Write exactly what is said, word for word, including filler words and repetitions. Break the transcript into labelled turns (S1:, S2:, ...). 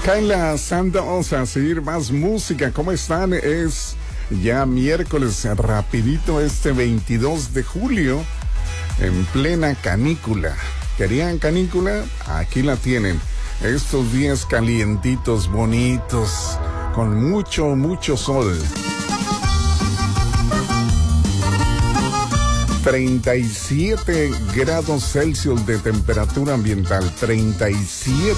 S1: Acá en la Santa vamos a seguir más música. ¿Cómo están? Es ya miércoles, rapidito este veintidós de julio, en plena canícula. ¿Querían canícula? Aquí la tienen. Estos días calientitos, bonitos, con mucho, mucho sol. treinta y siete grados Celsius de temperatura ambiental, treinta y siete